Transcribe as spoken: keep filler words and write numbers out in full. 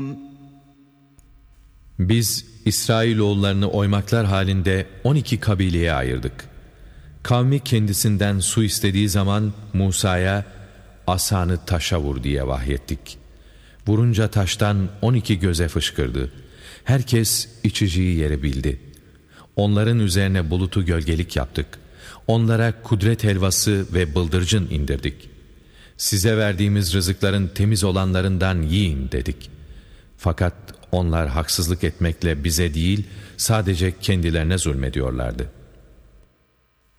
Biz İsrailoğullarını oymaklar halinde on iki kabileye ayırdık. Kavmi kendisinden su istediği zaman Musa'ya asanı taşa vur diye vahyettik. Vurunca taştan on iki göze fışkırdı. Herkes içeceği yeri bildi. Onların üzerine bulutu gölgelik yaptık. Onlara kudret helvası ve bıldırcın indirdik. Size verdiğimiz rızıkların temiz olanlarından yiyin dedik. Fakat onlar haksızlık etmekle bize değil, sadece kendilerine zulmediyorlardı.